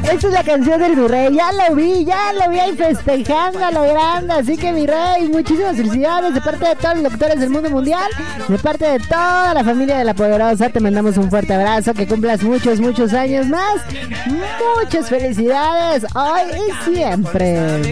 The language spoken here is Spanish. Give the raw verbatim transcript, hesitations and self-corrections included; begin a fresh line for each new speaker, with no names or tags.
Esta es la canción del mi rey. Ya lo vi, ya lo vi ahí festejando a lo grande. Así que mi rey, muchísimas felicidades de parte de todos los locutores del mundo mundial, de parte de toda la familia de La Poderosa. Te mandamos un fuerte abrazo, que cumplas muchos, muchos años más. Muchas felicidades hoy y siempre.